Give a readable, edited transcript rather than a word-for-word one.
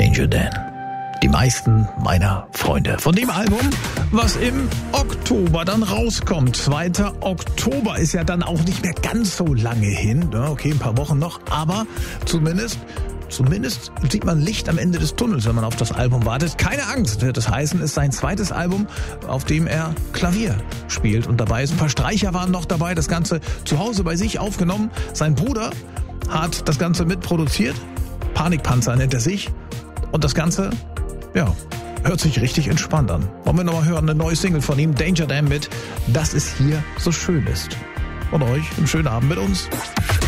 Danger Dan. Die meisten meiner Freunde. Von dem Album, was im Oktober dann rauskommt. 2. Oktober ist ja dann auch nicht mehr ganz so lange hin. Okay, ein paar Wochen noch, aber zumindest sieht man Licht am Ende des Tunnels, wenn man auf das Album wartet. Keine Angst, wird es heißen, ist sein zweites Album, auf dem er Klavier spielt und dabei ist. Ein paar Streicher waren noch dabei, das Ganze zu Hause bei sich aufgenommen. Sein Bruder hat das Ganze mitproduziert. Panikpanzer nennt er sich. Und das Ganze, ja, hört sich richtig entspannt an. Wollen wir nochmal hören, eine neue Single von ihm, Danger Dan mit Das ist hier so schön ist. Und euch einen schönen Abend mit uns.